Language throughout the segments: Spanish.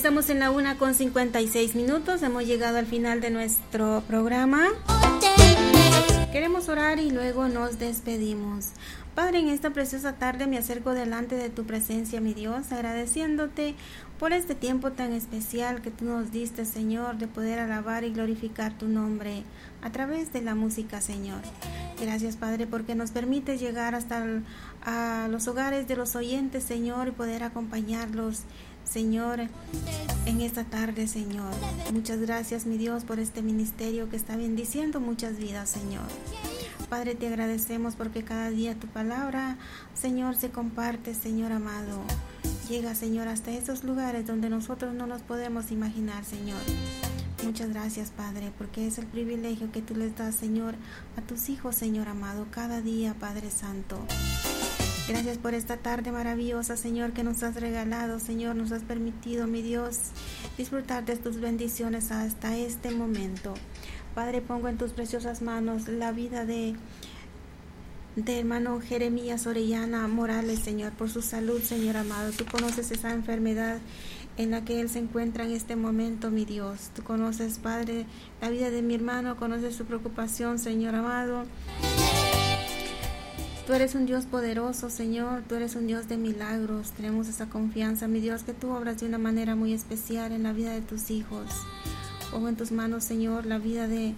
estamos en la 1:56. Hemos llegado al final de nuestro programa. Queremos orar y luego nos despedimos. Padre, en esta preciosa tarde me acerco delante de tu presencia, mi Dios, agradeciéndote por este tiempo tan especial que tú nos diste, Señor, de poder alabar y glorificar tu nombre a través de la música, Señor. Gracias, Padre, porque nos permite llegar hasta a los hogares de los oyentes, Señor, y poder acompañarlos, Señor, en esta tarde, Señor. Muchas gracias, mi Dios, por este ministerio que está bendiciendo muchas vidas, Señor. Padre, te agradecemos porque cada día tu palabra, Señor, se comparte, Señor amado. Llega, Señor, hasta esos lugares donde nosotros no nos podemos imaginar, Señor. Muchas gracias, Padre, porque es el privilegio que tú les das, Señor, a tus hijos, Señor amado, cada día, Padre Santo. Gracias por esta tarde maravillosa, Señor, que nos has regalado, Señor, nos has permitido, mi Dios, disfrutar de tus bendiciones hasta este momento. Padre, pongo en tus preciosas manos la vida de hermano Jeremías Orellana Morales, Señor, por su salud, Señor amado. Tú conoces esa enfermedad en la que él se encuentra en este momento, mi Dios. Tú conoces, Padre, la vida de mi hermano, conoces su preocupación, Señor amado. Tú eres un Dios poderoso, Señor, tú eres un Dios de milagros. Tenemos esa confianza, mi Dios, que tú obras de una manera muy especial en la vida de tus hijos. Pongo en tus manos, Señor, la vida de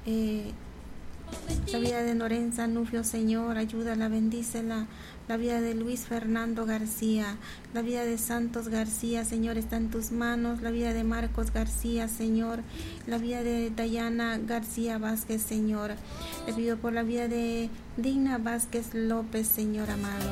Norenza Nufio, Señor, ayúdala, bendícela. La vida de Luis Fernando García, la vida de Santos García, Señor, está en tus manos. La vida de Marcos García, Señor, la vida de Dayana García Vázquez, Señor. Les pido por la vida de Digna Vázquez López, Señor amado.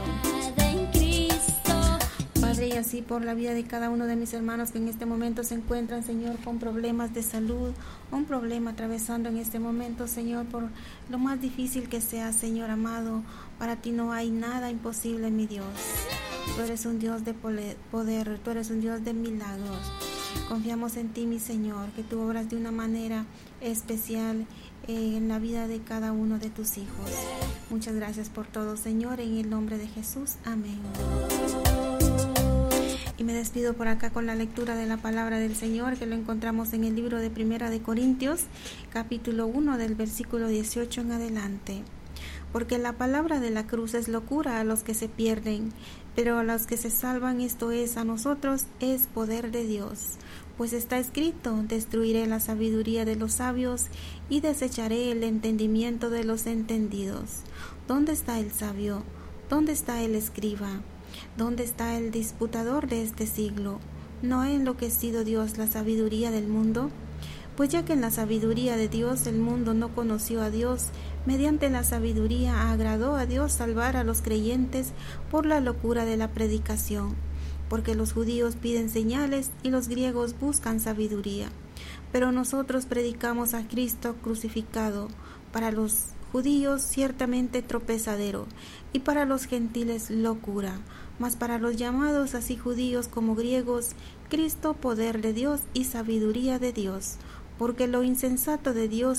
Padre, y así por la vida de cada uno de mis hermanos que en este momento se encuentran, Señor, con problemas de salud, un problema atravesando en este momento, Señor, por lo más difícil que sea, Señor amado. Para ti no hay nada imposible, mi Dios. Tú eres un Dios de poder, tú eres un Dios de milagros. Confiamos en ti, mi Señor, que tú obras de una manera especial en la vida de cada uno de tus hijos. Muchas gracias por todo, Señor, en el nombre de Jesús. Amén. Y me despido por acá con la lectura de la palabra del Señor, que lo encontramos en el libro de Primera de Corintios, capítulo 1, del versículo 18 en adelante. Porque la palabra de la cruz es locura a los que se pierden, pero a los que se salvan, esto es, a nosotros, es poder de Dios. Pues está escrito: destruiré la sabiduría de los sabios y desecharé el entendimiento de los entendidos. ¿Dónde está el sabio? ¿Dónde está el escriba? ¿Dónde está el disputador de este siglo? ¿No ha enloquecido Dios la sabiduría del mundo? Pues ya que en la sabiduría de Dios el mundo no conoció a Dios, mediante la sabiduría agradó a Dios salvar a los creyentes por la locura de la predicación. Porque los judíos piden señales y los griegos buscan sabiduría. Pero nosotros predicamos a Cristo crucificado, para los judíos ciertamente tropezadero, y para los gentiles locura, mas para los llamados, así judíos como griegos, Cristo poder de Dios y sabiduría de Dios, porque lo insensato de Dios